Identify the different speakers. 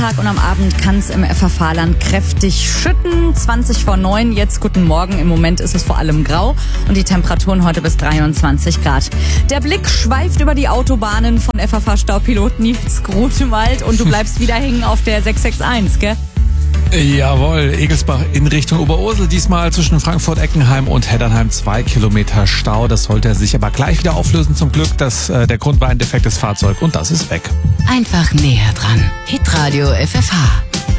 Speaker 1: Tag und am Abend kann es im FFH-Land kräftig schütten. 20 vor 9, jetzt guten Morgen. Im Moment ist es vor allem grau und die Temperaturen heute bis 23 Grad. Der Blick schweift über die Autobahnen von FFH-Staupilot Nils Grunewald und du bleibst wieder hängen auf der 661, gell?
Speaker 2: Jawohl, Egelsbach in Richtung Oberursel, diesmal zwischen Frankfurt-Eckenheim und Heddernheim 2 Kilometer Stau. Das sollte sich aber gleich wieder auflösen zum Glück. Der Grund war ein defektes Fahrzeug und das ist weg.
Speaker 3: Einfach näher dran. Hitradio FFH.